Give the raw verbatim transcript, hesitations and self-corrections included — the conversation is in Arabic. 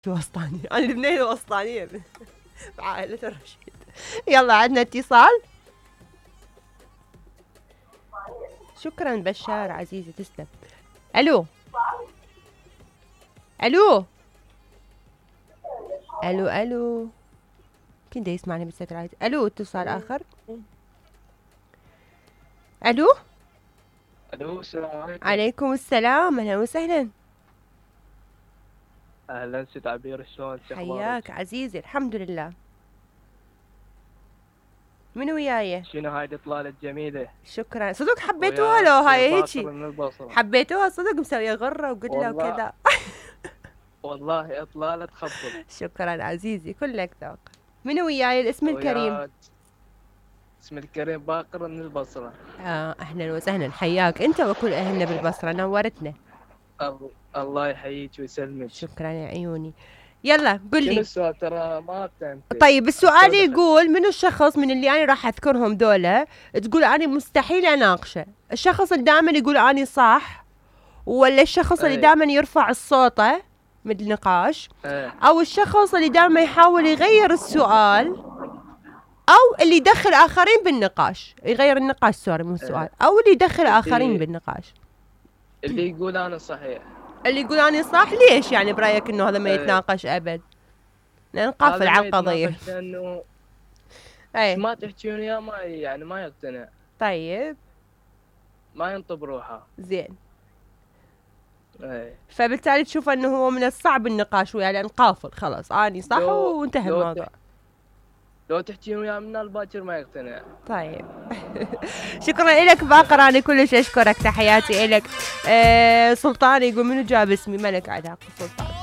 وسطانية، أنا لبنانية وسطانية بعائلة الرشيد. يلا عندنا اتصال. شكرا بشار عزيزي تسلم. ألو ألو ألو ألو كنت يسمعني بالستر عادي. ألو اتصال آخر. ألو الو السلام عليكم. عليكم السلام، أهلا وسهلا. اهلا ست عبير، شلون حياك عزيزي، الحمد لله. منو وياي؟ شنو هاي الاطلاله الجميله؟ شكرا. صدق حبيتوها لو هاي هيجي؟ من حبيتوها صدق، مسويه غره وقله وكذا. والله اطلاله تخبل. شكرا عزيزي، كلك ذوق. منو وياي الاسم الكريم؟ اسم الكريم باقر من البصره. اه اهلا وسهلا، حياك انت وكل اهلنا بالبصره، نورتنا. الله يحييك ويسلمك. شكرا يا عيوني. يلا قل لي شنو السؤال؟ ترى ما فهمت. طيب السؤال يقول منو الشخص من اللي انا راح اذكرهم دولة تقول انا مستحيل اناقشه؟ الشخص اللي دائما يقول اني صح، ولا الشخص اللي دائما يرفع الصوته بالنقاش، او الشخص اللي دائما يحاول يغير السؤال، او اللي يدخل اخرين بالنقاش، يغير النقاش سوري مو السؤال، او اللي يدخل اخرين بالنقاش؟ اللي يقول انا صحيح. اللي يقول انا صح. ليش يعني برايك انه هذا ما يتناقش ابد؟ نقفل على القضيه. لانه اي ما تحكي وياه ما يعني ما يقتنع. طيب ما ينطب روحه. زين. ايه فبالتالي تشوف انه هو من الصعب النقاش وياه، لان قافل خلاص اني صح وانتهى الموضوع. لو تحكي وياه من الباكر ما يقتنع. طيب شكرا لك باقر، انا كلش اشكرك، تحياتي لك. آه سلطان يقول منو جاب اسمي؟ ملك علاقه سلطان.